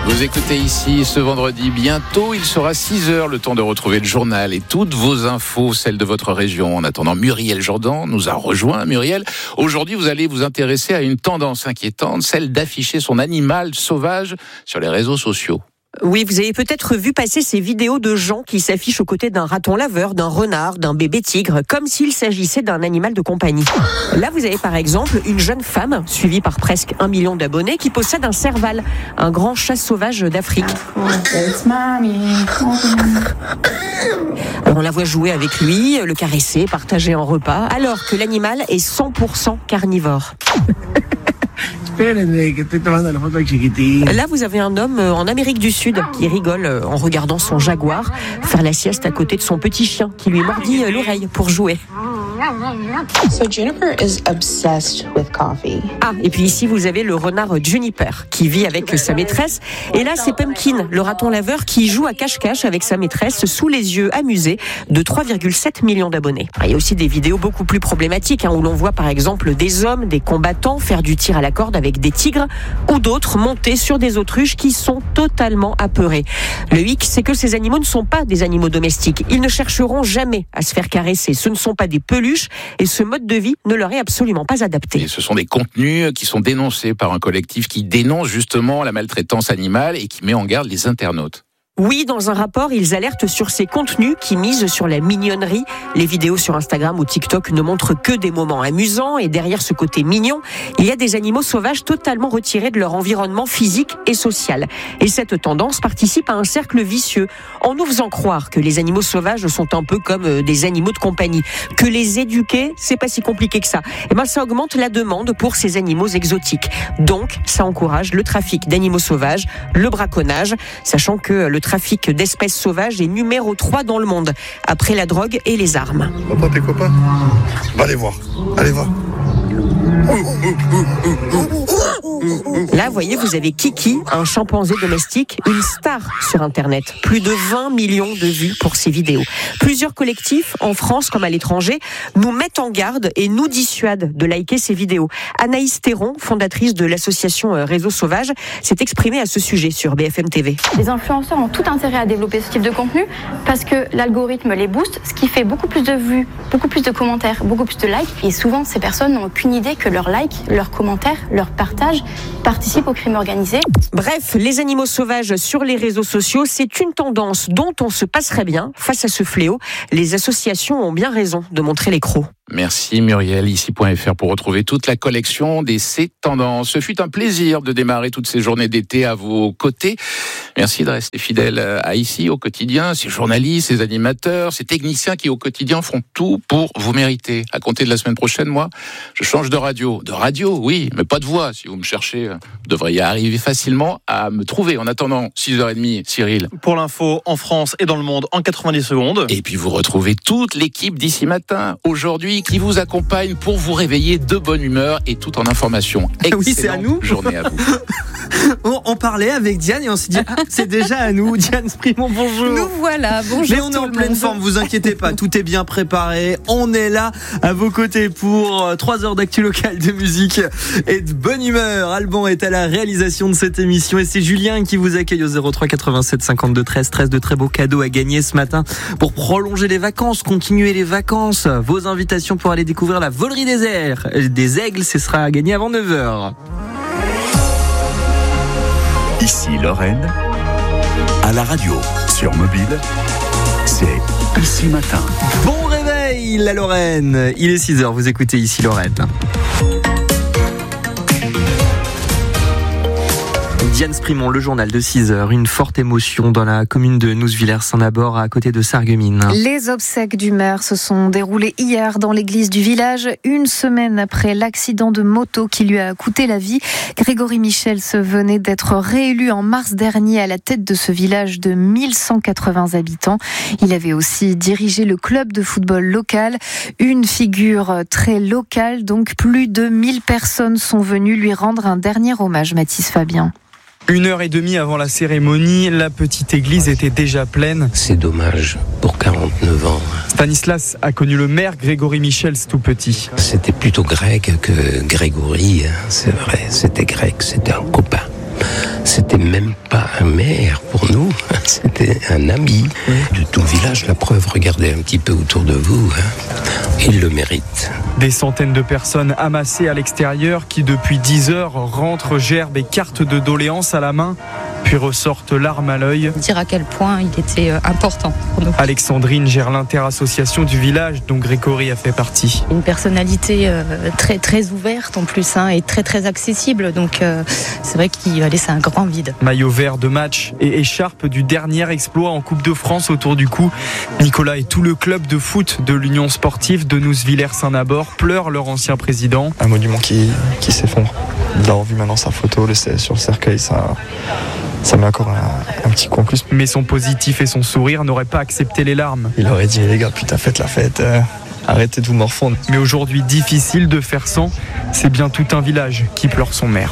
Vous écoutez ici ce vendredi. Bientôt, il sera 6h, le temps de retrouver le journal et toutes vos infos, celles de votre région. En attendant, Muriel Jourdan nous a rejoint. Muriel, aujourd'hui, vous allez vous intéresser à une tendance inquiétante, celle d'afficher son animal sauvage sur les réseaux sociaux. Oui, vous avez peut-être vu passer ces vidéos de gens qui s'affichent aux côtés d'un raton laveur, d'un renard, d'un bébé tigre, comme s'il s'agissait d'un animal de compagnie. Là, vous avez par exemple une jeune femme, suivie par presque 1 million d'abonnés, qui possède un serval, un grand chat sauvage d'Afrique. Alors, on la voit jouer avec lui, le caresser, partager un repas, alors que l'animal est 100% carnivore. Là, vous avez un homme en Amérique du Sud qui rigole en regardant son jaguar faire la sieste à côté de son petit chien qui lui mordit l'oreille pour jouer. So Juniper is obsessed with coffee. Ah, et puis ici, vous avez le renard Juniper qui vit avec sa maîtresse. Et là, c'est Pumpkin, le raton laveur qui joue à cache-cache avec sa maîtresse sous les yeux amusés de 3,7 millions d'abonnés. Il y a aussi des vidéos beaucoup plus problématiques où l'on voit par exemple des hommes, des combattants faire du tir à la corde avec des tigres ou d'autres monter sur des autruches qui sont totalement apeurés. Le hic, c'est que ces animaux ne sont pas des animaux domestiques. Ils ne chercheront jamais à se faire caresser. Ce ne sont pas des peluches et ce mode de vie ne leur est absolument pas adapté. Et ce sont des contenus qui sont dénoncés par un collectif qui dénonce justement la maltraitance animale et qui met en garde les internautes. Oui, dans un rapport, ils alertent sur ces contenus qui misent sur la mignonnerie. Les vidéos sur Instagram ou TikTok ne montrent que des moments amusants et derrière ce côté mignon, il y a des animaux sauvages totalement retirés de leur environnement physique et social. Et cette tendance participe à un cercle vicieux en nous faisant croire que les animaux sauvages sont un peu comme des animaux de compagnie, que les éduquer, c'est pas si compliqué que ça. Et ça augmente la demande pour ces animaux exotiques. Donc, ça encourage le trafic d'animaux sauvages, le braconnage, sachant que le trafic d'espèces sauvages est numéro 3 dans le monde, après la drogue et les armes. Papa, tes copains ? Va les voir. Allez, va. Là, voyez, vous avez Kiki, un chimpanzé domestique, une star sur Internet. Plus de 20 millions de vues pour ses vidéos. Plusieurs collectifs, en France comme à l'étranger, nous mettent en garde et nous dissuadent de liker ces vidéos. Anaïs Théron, fondatrice de l'association Réseau Sauvage, s'est exprimée à ce sujet sur BFM TV. Les influenceurs ont tout intérêt à développer ce type de contenu parce que l'algorithme les booste, ce qui fait beaucoup plus de vues, beaucoup plus de commentaires, beaucoup plus de likes. Et souvent, ces personnes n'ont aucune idée que leurs likes, leurs commentaires, leurs partages participent au crime organisé. Bref, les animaux sauvages sur les réseaux sociaux, c'est une tendance dont on se passerait bien. Face à ce fléau, les associations ont bien raison de montrer les crocs. Merci Muriel, ici.fr pour retrouver toute la collection des ces tendances. Ce fut un plaisir de démarrer toutes ces journées d'été à vos côtés. Merci de rester fidèle à ici au quotidien, ces journalistes, ces animateurs, ces techniciens qui au quotidien font tout pour vous mériter. À compter de la semaine prochaine, moi, je change de radio. De radio, oui, mais pas de voix. Si vous me cherchez, vous devriez arriver facilement à me trouver. En attendant, 6h30, Cyril. Pour l'info en France et dans le monde en 90 secondes. Et puis vous retrouvez toute l'équipe d'ici matin, aujourd'hui, qui vous accompagne pour vous réveiller de bonne humeur et tout en information. Excellente oui, c'est à nous. Journée à vous. On parlait avec Diane et on s'est dit c'est déjà à nous. Diane Sprimont, bonjour. Nous voilà, bonjour. Mais on est en pleine forme, vous inquiétez pas, tout est bien préparé. On est là à vos côtés pour 3 heures d'actu locale, de musique et de bonne humeur. Alban est à la réalisation de cette émission et c'est Julien qui vous accueille au 03 87 52 13 13. De très beaux cadeaux à gagner ce matin pour prolonger les vacances, continuer les vacances. Vos invitations pour aller découvrir la volerie des aigles, ce sera à gagner avant 9h. Ici Lorraine, à la radio, sur mobile, c'est Ici Matin. Bon réveil la Lorraine, il est 6h, vous écoutez Ici Lorraine. Diane Sprimont, le journal de 6h. Une forte émotion dans la commune de Nousvillers-Saint-Nabord, à côté de Sarreguemines. Les obsèques du maire se sont déroulées hier dans l'église du village, une semaine après l'accident de moto qui lui a coûté la vie. Grégory Michels venait d'être réélu en mars dernier à la tête de ce village de 1180 habitants. Il avait aussi dirigé le club de football local, une figure très locale, donc plus de 1000 personnes sont venues lui rendre un dernier hommage, Mathis Fabien. 1h30 avant la cérémonie, la petite église était déjà pleine. C'est dommage, pour 49 ans. Stanislas a connu le maire Grégory Michels tout petit. C'était plutôt grec que Grégory, c'est vrai, c'était grec, c'était un copain. C'était même pas un maire pour nous, c'était un ami de tout le village. La preuve, regardez un petit peu autour de vous, il le mérite. Des centaines de personnes amassées à l'extérieur qui depuis 10 heures rentrent gerbes et cartes de doléances à la main, puis ressortent larmes à l'œil. Dire à quel point il était important pour nous. Alexandrine gère l'inter-association du village dont Grégory a fait partie. Une personnalité très très ouverte en plus et très très accessible, donc c'est vrai qu'il va laisser un grand vide. Maillot vert de match et écharpe du dernier exploit en Coupe de France autour du cou. Nicolas et tout le club de foot de l'Union sportive de Nouz-Villers-Saint-Nabord pleurent leur ancien président. Un monument qui s'effondre. D'avoir vu maintenant sa photo sur le cercueil, ça met encore un petit coup en plus. Mais son positif et son sourire n'auraient pas accepté les larmes. Il aurait dit, les gars, putain, faites la fête, arrêtez de vous morfondre. Mais aujourd'hui, difficile de faire sans, c'est bien tout un village qui pleure son maire.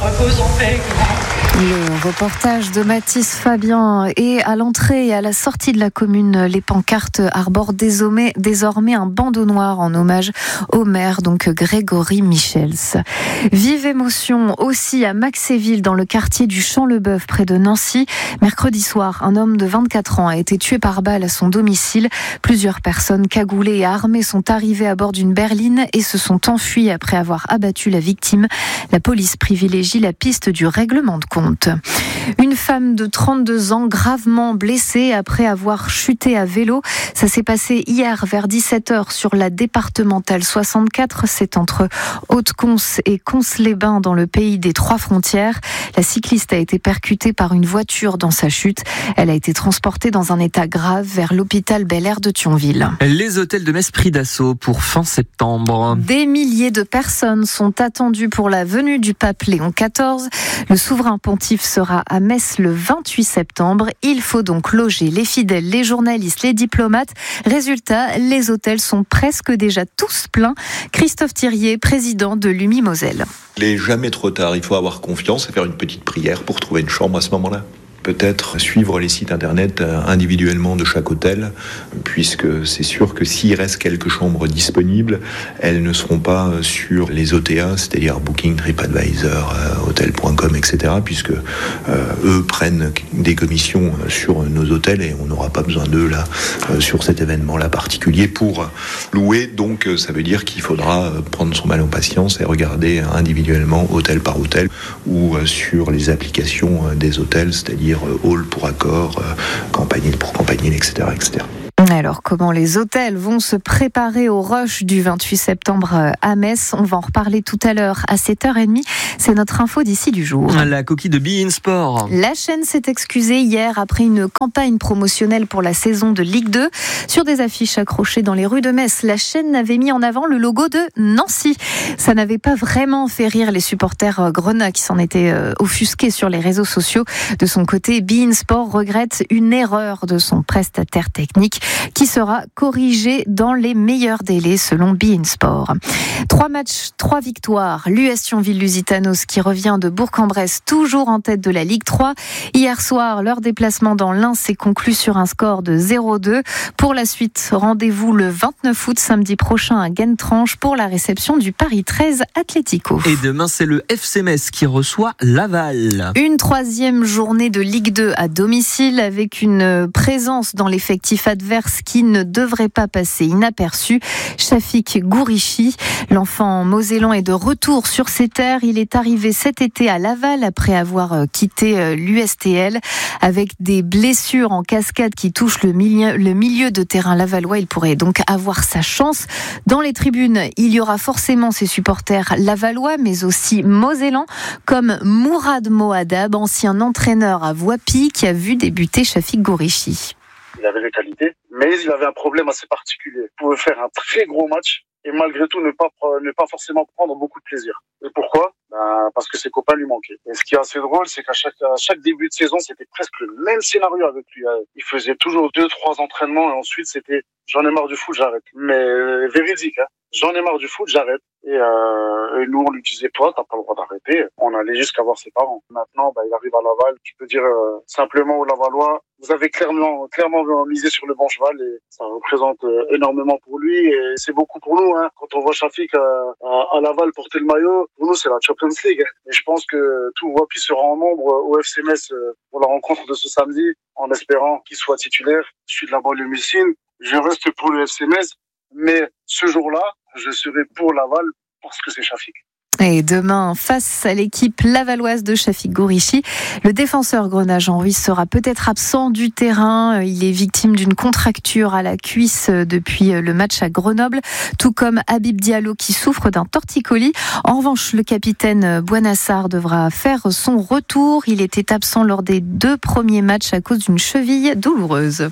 Le reportage de Mathis Fabien est à l'entrée et à la sortie de la commune. Les pancartes arborent désormais un bandeau noir en hommage au maire, donc Grégory Michels. Vive émotion aussi à Maxéville, dans le quartier du Champ-le-Bœuf, près de Nancy. Mercredi soir, un homme de 24 ans a été tué par balle à son domicile. Plusieurs personnes cagoulées et armées sont arrivées à bord d'une berline et se sont enfuies après avoir abattu la victime. La police privilégie la piste du règlement de compte. Une femme de 32 ans gravement blessée après avoir chuté à vélo. Ça s'est passé hier vers 17h sur la départementale 64. C'est entre Haute-Cons et Cons-les-Bains dans le pays des Trois Frontières. La cycliste a été percutée par une voiture dans sa chute. Elle a été transportée dans un état grave vers l'hôpital Bel-Air de Thionville. Les hôtels de Metz pris d'assaut pour fin septembre. Des milliers de personnes sont attendues pour la venue du pape Léon XIV. Le souverain pontife sera à Metz le 28 septembre. Il faut donc loger les fidèles, les journalistes, les diplomates. Résultat, les hôtels sont presque déjà tous pleins. Christophe Thirier, président de l'UMI-Moselle. Il n'est jamais trop tard, il faut avoir confiance et faire une petite prière pour trouver une chambre à ce moment-là. Peut-être suivre les sites internet individuellement de chaque hôtel, puisque c'est sûr que s'il reste quelques chambres disponibles, elles ne seront pas sur les OTA, c'est-à-dire Booking, TripAdvisor, Hotel.com, etc., puisque eux prennent des commissions sur nos hôtels et on n'aura pas besoin d'eux là sur cet événement-là particulier pour louer. Donc ça veut dire qu'il faudra prendre son mal en patience et regarder individuellement hôtel par hôtel ou sur les applications des hôtels, c'est-à-dire Hall pour Accor, Campanile pour Campanile, etc., etc. Alors, comment les hôtels vont se préparer au rush du 28 septembre à Metz? On va en reparler tout à l'heure à 7h30. C'est notre info d'ici du jour. La coquille de beIN Sport. La chaîne s'est excusée hier après une campagne promotionnelle pour la saison de Ligue 2. Sur des affiches accrochées dans les rues de Metz, la chaîne avait mis en avant le logo de Nancy. Ça n'avait pas vraiment fait rire les supporters grenats qui s'en étaient offusqués sur les réseaux sociaux. De son côté, beIN Sport regrette une erreur de son prestataire technique qui sera corrigé dans les meilleurs délais selon beIN Sport. 3 matchs, 3 victoires. L'US Thionville-Lusitanos qui revient de Bourg-en-Bresse, toujours en tête de la Ligue 3. Hier soir, leur déplacement dans l'Ain s'est conclu sur un score de 0-2. Pour la suite, rendez-vous le 29 août, samedi prochain à Guentranche pour la réception du Paris 13 Atlético. Et demain, c'est le FC Metz qui reçoit Laval. Une 3e journée de Ligue 2 à domicile avec une présence dans l'effectif adverse qui ne devrait pas passer inaperçu. Shafik Gourichi, l'enfant mosellan, est de retour sur ses terres. Il est arrivé cet été à Laval après avoir quitté l'USTL. Avec des blessures en cascade qui touchent le milieu de terrain lavallois, il pourrait donc avoir sa chance. Dans les tribunes, il y aura forcément ses supporters lavallois, mais aussi mosellans, comme Mourad Moadab, ancien entraîneur à Voipy, qui a vu débuter Shafik Gourichi. Il avait les qualités, mais il avait un problème assez particulier. Il pouvait faire un très gros match et malgré tout ne pas forcément prendre beaucoup de plaisir. Et pourquoi ? Parce que ses copains lui manquaient. Et ce qui est assez drôle, c'est qu'à chaque début de saison, c'était presque le même scénario avec lui. Il faisait toujours 2-3 entraînements et ensuite c'était « j'en ai marre du foot, j'arrête ». Mais véridique, j'en ai marre du foot, j'arrête. Et nous, on lui disait, toi, t'as pas le droit d'arrêter. On allait jusqu'à voir ses parents. Maintenant, il arrive à Laval. Je peux dire simplement aux Lavallois, vous avez clairement misé sur le bon cheval et ça représente énormément pour lui et c'est beaucoup pour nous. Quand on voit Shafik à Laval porter le maillot, pour nous, c'est la Champions League. Et je pense que tout Wapi sera en nombre au FC Metz pour la rencontre de ce samedi, en espérant qu'il soit titulaire. Je suis de la banlieue messine. Je reste pour le FC Metz, mais ce jour-là, je serai pour Laval parce que c'est Shafik. Et demain, face à l'équipe lavalloise de Shafik Gourichi, le défenseur grenat Jean Ruiz sera peut-être absent du terrain. Il est victime d'une contracture à la cuisse depuis le match à Grenoble, tout comme Habib Diallo qui souffre d'un torticolis. En revanche, le capitaine Bouanassar devra faire son retour. Il était absent lors des 2 premiers matchs à cause d'une cheville douloureuse.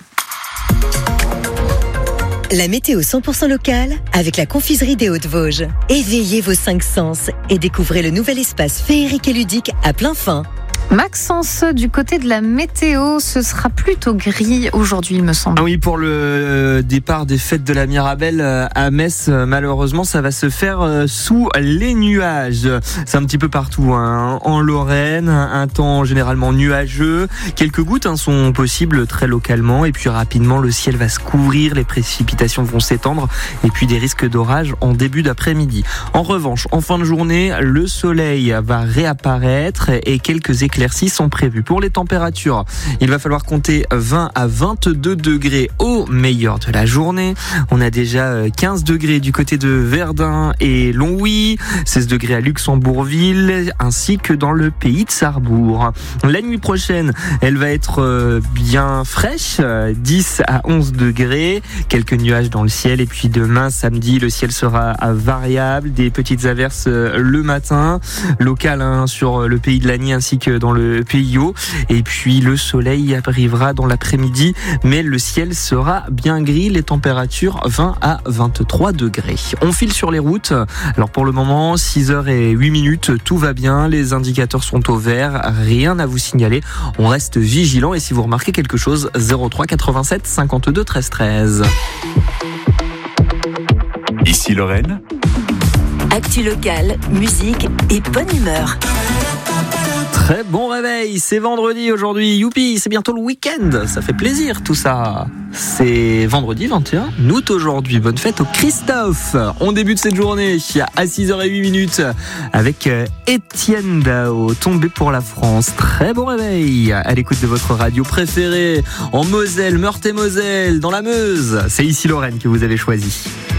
La météo 100% locale avec la confiserie des Hautes-Vosges. Éveillez vos 5 sens et découvrez le nouvel espace féerique et ludique à plein fin. Maxence, du côté de la météo, ce sera plutôt gris aujourd'hui, il me semble. Ah oui, pour le départ des fêtes de la Mirabelle à Metz, malheureusement, ça va se faire sous les nuages. C'est un petit peu partout, en Lorraine, un temps généralement nuageux. Quelques gouttes sont possibles très localement et puis rapidement, le ciel va se couvrir, les précipitations vont s'étendre et puis des risques d'orage en début d'après-midi. En revanche, en fin de journée, le soleil va réapparaître et quelques éclaircies sont prévues. Pour les températures, il va falloir compter 20 à 22 degrés au meilleur de la journée. On a déjà 15 degrés du côté de Verdun et Longwy, 16 degrés à Luxembourgville, ainsi que dans le pays de Sarrebourg. La nuit prochaine, elle va être bien fraîche, 10 à 11 degrés, quelques nuages dans le ciel, et puis demain, samedi, le ciel sera variable, des petites averses le matin, local sur le pays de Lagny ainsi que dans le pays haut, et puis le soleil arrivera dans l'après-midi, mais le ciel sera bien gris, les températures 20 à 23 degrés. On file sur les routes. Alors pour le moment, 6h08, tout va bien, les indicateurs sont au vert, rien à vous signaler. On reste vigilant et si vous remarquez quelque chose, 03 87 52 13 13. Ici Lorraine. Actu locale, musique et bonne humeur. Très bon réveil, c'est vendredi aujourd'hui, youpi, c'est bientôt le week-end, ça fait plaisir tout ça. C'est vendredi 21 août aujourd'hui, bonne fête au Christophe. On débute cette journée à 6h08 avec Étienne Dao, Tombé pour la France. Très bon réveil à l'écoute de votre radio préférée en Moselle, Meurthe-et-Moselle, dans la Meuse. C'est Ici Lorraine que vous avez choisi.